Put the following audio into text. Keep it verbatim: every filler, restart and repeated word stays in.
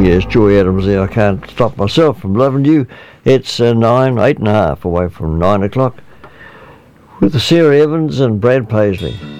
Yes, Joy Adams there. I can't stop myself from loving you. It's uh, nine, eight and a half away from nine o'clock with Sarah Evans and Brad Paisley.